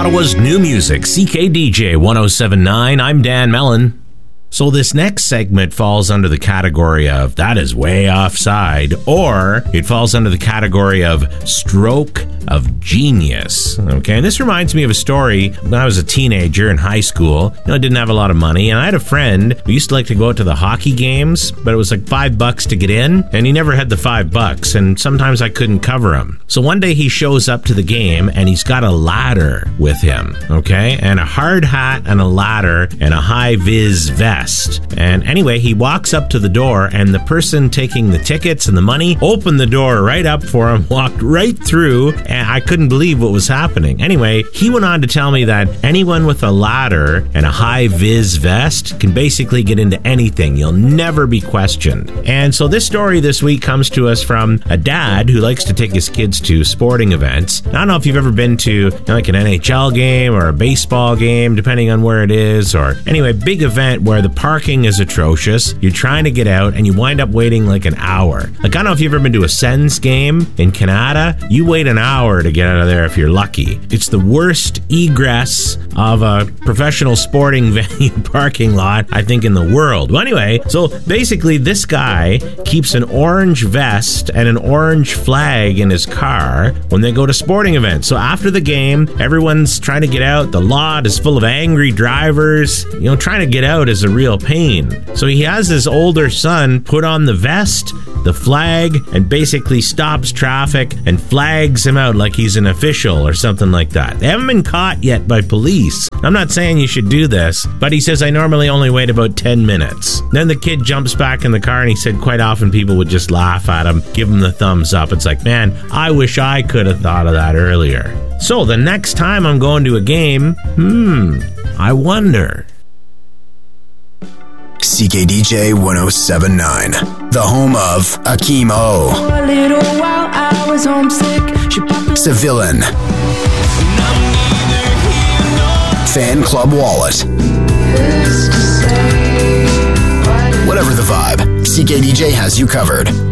Ottawa's new music, CKDJ 1079. I'm Dan Mellon. So this next segment falls under the category of that is way offside, or it falls under the category of stroke of genius. Okay, and this reminds me of a story when I was a teenager in high school. I didn't have a lot of money, and I had a friend who used to like to go out to the hockey games, but it was like $5 to get in, and he never had the $5, and sometimes I couldn't cover him. So one day he shows up to the game, and he's got a ladder with him, okay, and a hard hat and a ladder and a high-vis vest. And anyway, he walks up to the door, and the person taking the tickets and the money opened the door right up for him, walked right through, and I couldn't believe what was happening. Anyway, he went on to tell me that anyone with a ladder and a high-vis vest can basically get into anything. You'll never be questioned. And so this story this week comes to us from a dad who likes to take his kids to sporting events. I don't know if you've ever been to like an NHL game or a baseball game, depending on where it is, or anyway, big event where the parking is atrocious. You're trying to get out and you wind up waiting like an hour. Like, I don't know if you've ever been to a Sens game in Canada. You wait an hour to get out of there if you're lucky. It's the worst egress of a professional sporting venue parking lot, I think, in the world. Well, anyway, so basically this guy keeps an orange vest and an orange flag in his car when they go to sporting events. So after the game, everyone's trying to get out. The lot is full of angry drivers. Trying to get out is a real pain. So he has his older son put on the vest, the flag, and basically stops traffic and flags him out like he's an official or something like that. They haven't been caught yet by police. I'm not saying you should do this, but he says, I normally only wait about 10 minutes. Then the kid jumps back in the car, and he said quite often people would just laugh at him, give him the thumbs up. It's like, man, I wish I could have thought of that earlier. So the next time I'm going to a game, I wonder. CKDJ 1079, the home of Akeem O, For a little while I was homesick. Civilian, Fan Club Wallet. Whatever the vibe, CKDJ has you covered.